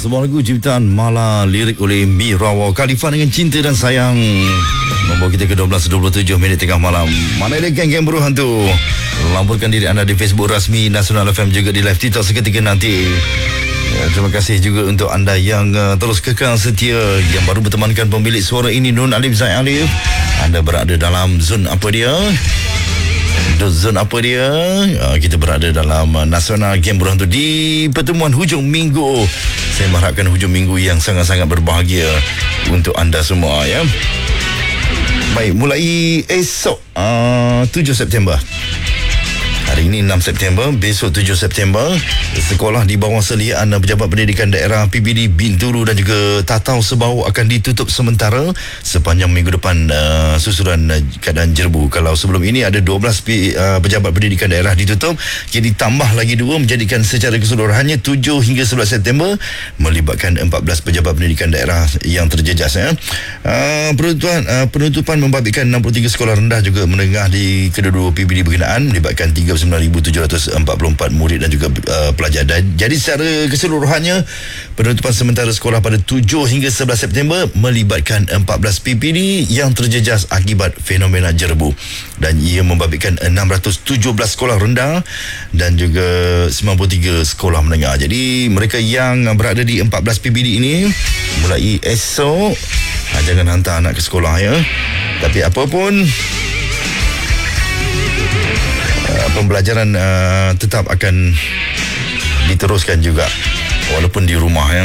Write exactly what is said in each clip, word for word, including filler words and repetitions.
sebuah lagu ciptaan Mala, lirik oleh Mirawa Khalifah dengan Cinta dan Sayang, membawa kita ke dua belas dua puluh tujuh minit tengah malam. Mana ada geng-geng buruh hantu. Laporkan diri anda di Facebook rasmi Nasional F M, juga di live TikTok seketika nanti. Ya, terima kasih juga untuk anda yang uh, terus kekal setia, yang baru bertemankan pemilik suara ini, Nun Alif Zaid Alif. Anda berada dalam zon apa dia? Zon apa dia? Uh, kita berada dalam uh, Nasional Game Buruh Hantu di pertemuan hujung minggu. Saya mengharapkan hujung minggu yang sangat-sangat berbahagia untuk anda semua, ya. Baik, mulai esok uh, tujuh September. Hari ini enam September, besok tujuh September, sekolah di bawah seliaan Pejabat Pendidikan Daerah P B D Bintulu dan juga Tatau Sebau akan ditutup sementara sepanjang minggu depan, uh, susulan uh, keadaan jerbu. Kalau sebelum ini ada dua belas P, uh, Pejabat Pendidikan Daerah ditutup, kini tambah lagi dua, menjadikan secara keseluruhannya tujuh hingga sebelas September, melibatkan empat belas Pejabat Pendidikan Daerah yang terjejas, ya. Uh, penutupan, uh, penutupan membabitkan enam puluh tiga sekolah rendah juga menengah di kedua-dua P B D berkenaan, melibatkan tiga puluh sembilan ribu tujuh ratus empat puluh empat murid dan juga uh, pelajar. Dan jadi secara keseluruhannya, penutupan sementara sekolah pada tujuh hingga sebelas September melibatkan empat belas P P D yang terjejas akibat fenomena jerbu, dan ia membabitkan enam ratus tujuh belas sekolah rendah dan juga sembilan puluh tiga sekolah menengah. Jadi mereka yang berada di empat belas P P D ini, mulai esok ha, jangan hantar anak ke sekolah, ya. Tapi apapun, pembelajaran uh, tetap akan diteruskan juga walaupun di rumah, ya.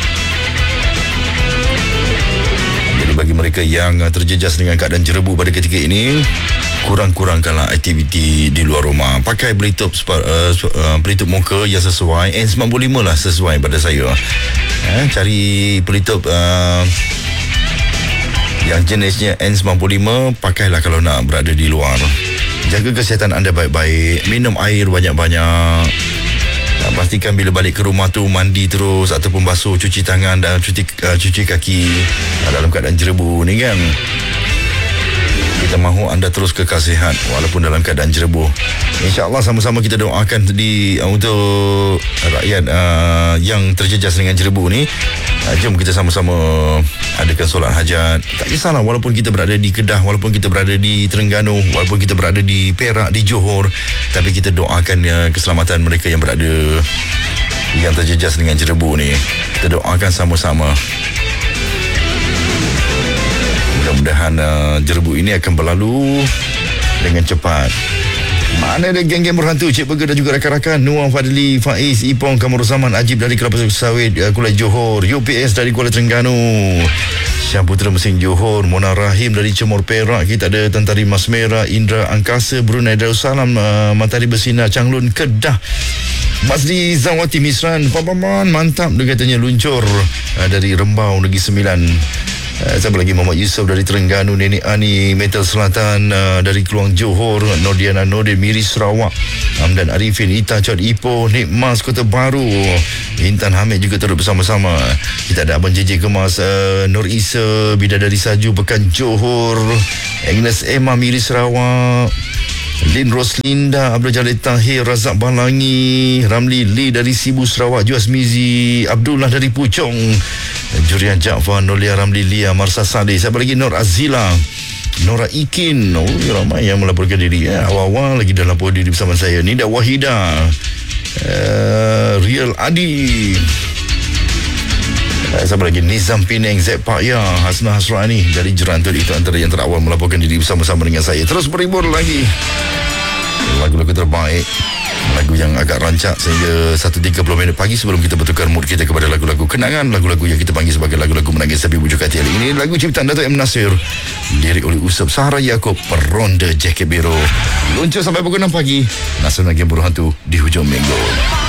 Jadi bagi mereka yang uh, terjejas dengan keadaan jerebu pada ketika ini, kurang-kurangkanlah aktiviti di luar rumah. Pakai pelitup uh, uh, pelitup muka yang sesuai. N sembilan puluh lima lah sesuai pada saya. Eh, cari pelitup uh, yang jenisnya N sembilan puluh lima, pakailah kalau nak berada di luar. Jaga kesihatan anda baik-baik, minum air banyak-banyak. Pastikan bila balik ke rumah tu mandi terus ataupun basuh, cuci tangan dan cuci, uh, cuci kaki dalam keadaan jerebu ni, kan. Kita mahu anda terus kekal sihat walaupun dalam keadaan jerebu. InsyaAllah sama-sama kita doakan di uh, untuk rakyat uh, yang terjejas dengan jerebu ni. Uh, jom kita sama-sama adakan solat hajat. Tak kisahlah walaupun kita berada di Kedah, walaupun kita berada di Terengganu, walaupun kita berada di Perak, di Johor, tapi kita doakan uh, keselamatan mereka yang berada, yang terjejas dengan jerebu ni. Kita doakan sama-sama. Mudah-mudahan uh, jerebu ini akan berlalu dengan cepat. Mana ada geng-geng berhantu, Cik Burger dan juga rakan-rakan. Nuang Fadli, Faiz, Ipong, Kamarul Zaman, Ajib dari Kelapa Sawit, uh, Kulai Johor, U P S dari Kuala Terengganu, Syah Putra Mesin Johor, Mona Rahim dari Cemor Perak. Kita ada Tantari Mas Merah, Indra Angkasa, Brunei Darussalam, uh, Matahari Bersinar, Changlun, Kedah, Masdi Zawati Misran, Papaman, mantap dia katanya, luncur uh, dari Rembau, Negeri Sembilan. Uh, siapa lagi? Muhammad Yusof dari Terengganu, Nenek Ani, Metal Selatan, uh, dari Keluang Johor, Nordiana Nordin, Miri Sarawak, Hamdan Arifin, Ita Chod Ipoh, Nikmas Kota Baru, Intan Hamid juga turut bersama-sama. Kita ada Abang J J Kemas, uh, Nur Isa, Bidadari Saju, Pekan Johor, Agnes Emma, Miri Sarawak, Lin Roslinda, Abdul Jalil Tahir, Razak Balangi, Ramli Lee dari Sibu Sarawak, Juas Mizi, Abdullah dari Puchong, Jurian Jaafar, Nolia Ramli Lia, Marsa Saleh. Siapa lagi? Nur Azila, Nora Ikin. Oh, ramai yang melaporkan diri, ya. Awal-awal lagi dah lapor diri bersama saya. Nida Wahida, uh, Real Adi, uh, siapa lagi? Nizam Pineng, Zek Pak Ya, Hasnah Hasrani dari Jerantul. Itu antara yang terawal melaporkan diri bersama-sama dengan saya. Terus berhibur lagi lagu-lagu terbaik, lagu yang agak rancak sehingga satu tiga puluh minit pagi sebelum kita bertukar mood kita kepada lagu-lagu kenangan, lagu-lagu yang kita panggil sebagai lagu-lagu menangis tapi bujuk hati. Hari ini lagu ciptaan Dato' M. Nasir, lirik oleh Usop Sahara Yaakob, Peronda Jaket Biru. Luncur sampai pukul enam pagi. Nasional Game Buruh Hantu di hujung minggu.